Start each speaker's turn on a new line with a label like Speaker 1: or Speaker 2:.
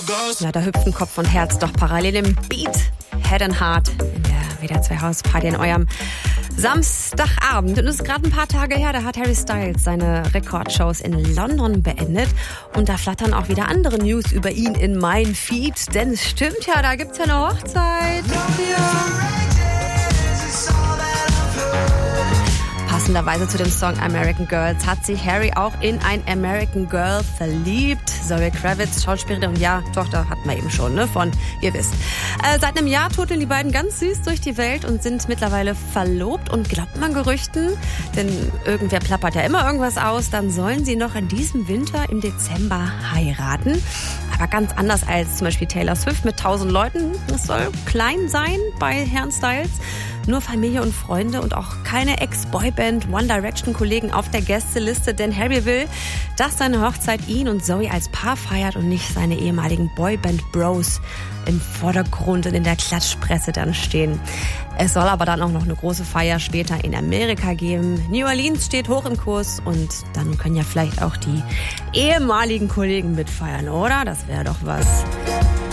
Speaker 1: Ja, da hüpfen Kopf und Herz doch parallel im Beat. Head and Heart in der WDR 2 Hausparty in eurem Samstagabend. Und es ist gerade ein paar Tage her, da hat Harry Styles seine Rekordshows in London beendet. Und da flattern auch wieder andere News über ihn in mein Feed. Denn es stimmt ja, da gibt's ja eine Hochzeit. Passenderweise zu dem Song American Girls hat sich Harry auch in ein American Girl verliebt. Zoe Kravitz, Schauspielerin und ja, Tochter hatten wir eben schon, ne, von, ihr wisst. Seit einem Jahr turteln die beiden ganz süß durch die Welt und sind mittlerweile verlobt. Und glaubt man Gerüchten, denn irgendwer plappert ja immer irgendwas aus, dann sollen sie noch in diesem Winter im Dezember heiraten. Aber ganz anders als zum Beispiel Taylor Swift mit 1000 Leuten. Das soll klein sein bei Herrn Styles. Nur Familie und Freunde und auch keine Ex-Boyband One Direction-Kollegen auf der Gästeliste, denn Harry will, dass seine Hochzeit ihn und Zoe als Paar feiert und nicht seine ehemaligen Boyband-Bros im Vordergrund und in der Klatschpresse dann stehen. Es soll aber dann auch noch eine große Feier später in Amerika geben. New Orleans steht hoch im Kurs und dann können ja vielleicht auch die ehemaligen Kollegen mitfeiern, oder? Das wäre doch was.